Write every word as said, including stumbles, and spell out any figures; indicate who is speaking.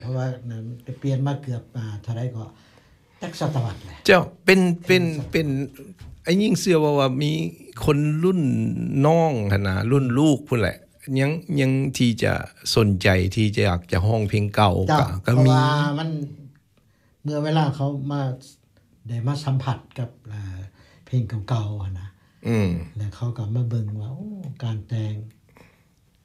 Speaker 1: เพราะว่านั้นเปลี่ยนมาเกือบอ่าเท่าใดก็จักศตวรรษแหละ
Speaker 2: เจ้าเป็นเป็นเป็นไอ้ยิ่งเชื่อว่าว่ามีคนรุ่นน้องหั่นน่ะรุ่นลูกพุ่นแหละยังยังที่จะสนใจที่จะอยากจะร้องเพลงเก่า
Speaker 1: เจ้า
Speaker 2: ก็
Speaker 1: เพราะ
Speaker 2: มี
Speaker 1: ว่ามันเมื่อเวลาเขามาได้มาสัมผัสกับอ่าเพลงเก่าๆหั่นน่ะ
Speaker 2: อืม
Speaker 1: แล้วเขาก็มาเบิ่งว่าโอ้การแต่ง